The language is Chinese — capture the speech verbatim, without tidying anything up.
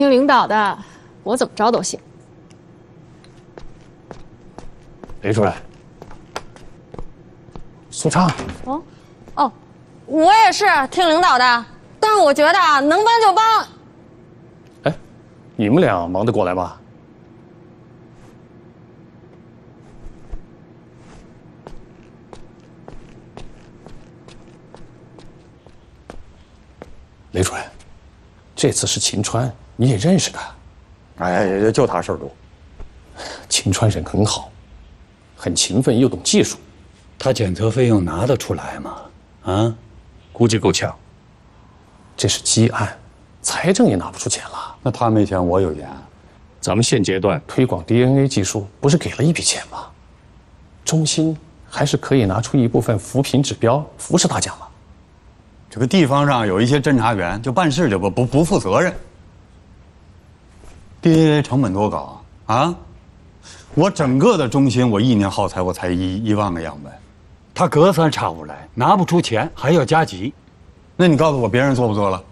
听领导的，我怎么着都行。 雷主任，苏畅。 哦，哦，我也是听领导的，但是我觉得啊，能帮就帮。 哎，你们俩忙得过来吗？雷主任，这次是秦川，你也认识他。 哎，就他事儿多。 秦川人很好，很勤奋又懂技术。 他检测费用拿得出来吗？啊， 估计够呛。这是积案，财政也拿不出钱了。 那他没钱，我有钱。 咱们现阶段推广 D N A 技术，不是给了一笔钱吗？中心还是可以拿出一部分扶贫指标扶持大家嘛。 这个地方上有一些侦查员就办事就不不不负责任。D N A 成本多高啊？啊，我整个的中心，我一年耗材我才一一万个样本，他隔三差五来，拿不出钱还要加急。那你告诉我，别人做不做了？